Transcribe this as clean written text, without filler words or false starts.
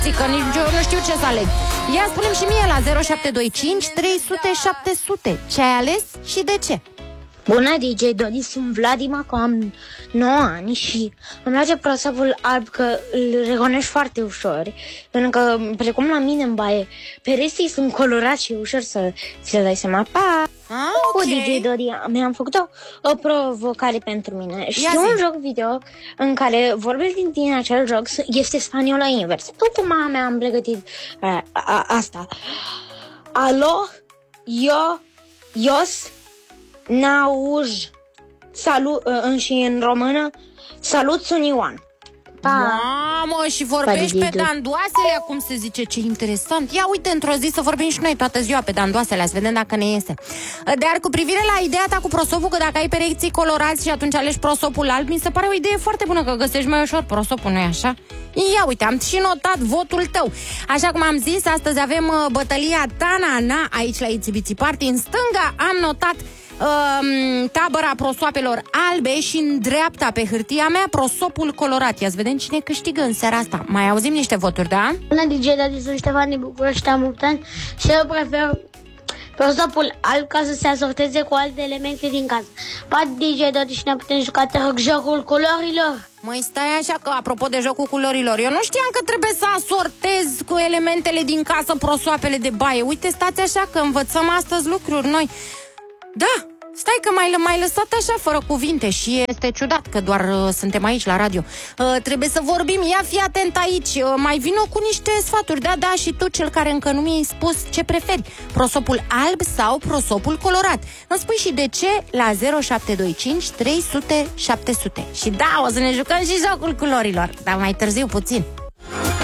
că nici eu nu știu ce să aleg. Ia spune-mi și mie la 0725 300 700 ce ai ales și de ce. Bună, DJ Dodi, sunt Vladima, că am 9 ani și îmi place prosopul alb, că îl recunoști foarte ușor, pentru că, precum la mine în baie, pereții sunt colorați și ușor să ți le dai seama. Pa! Ok. DJ Dodi, mi-am făcut o provocare pentru mine. Știu un joc video în care vorbesc din acel joc este spaniola invers. Tot cum am pregătit asta. Alo, ios, nauj, salut, și în română, salut, sunt Ioan. Mamă, și vorbești pe dandoasele, cum se zice, ce interesant. Ia uite, într-o zi să vorbim și noi toată ziua pe dandoasele, să vedem dacă ne iese. Dar cu privire la ideea ta cu prosopul, că dacă ai pereții colorați și atunci alegi prosopul alb, mi se pare o idee foarte bună, că găsești mai ușor prosopul, nu-i așa? Ia uite, am și notat votul tău. Așa cum am zis, astăzi avem bătălia Tanana aici la Itsy Party. În stânga am notat tabăra prosoapelor albe și în dreapta pe hârtia mea prosopul colorat. Ia să vedem cine câștigă în seara asta. Mai auzim niște voturi, da? Bună, DJ Dadi, sunt Ștefan din București, am 8 ani și eu prefer prosopul alb ca să se asorteze cu alte elemente din casă. Pa, DJ Dadi, și ne putem juca, te rog, jocul culorilor. Măi, stai așa, că apropo de jocul culorilor, eu nu știam că trebuie să asortez cu elementele din casă prosoapele de baie. Uite, stați așa că învățăm astăzi lucruri noi. Da, stai că m-ai lăsat așa fără cuvinte și este ciudat că doar suntem aici la radio. Trebuie să vorbim, ia fi atent aici, mai vino cu niște sfaturi, da, și tu, cel care încă nu mi-ai spus ce preferi, prosopul alb sau prosopul colorat. Îmi spui și de ce la 0725 300 700. Și da, o să ne jucăm și jocul culorilor, dar mai târziu puțin.